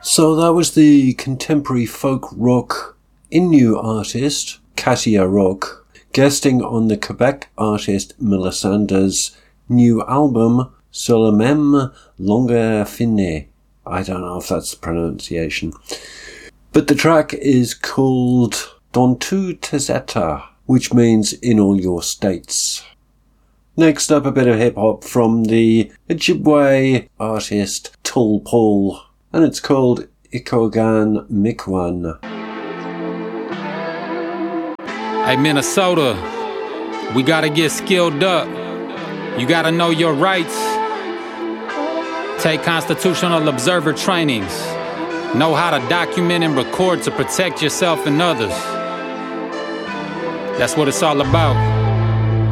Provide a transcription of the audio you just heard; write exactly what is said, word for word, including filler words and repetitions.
So that was the contemporary folk rock Innu artist, Katia Rock, guesting on the Quebec artist Melissanda's new album, Sur le même longueur fine. I don't know if that's the pronunciation. But the track is called Dans tout tes états, which means in all your states. Next up, a bit of hip-hop from the Ojibwe artist Tall Paul, and it's called Ikogan Mikwan. Hey, Minnesota, we gotta get skilled up. You gotta know your rights. Take constitutional observer trainings. Know how to document and record to protect yourself and others. That's what it's all about.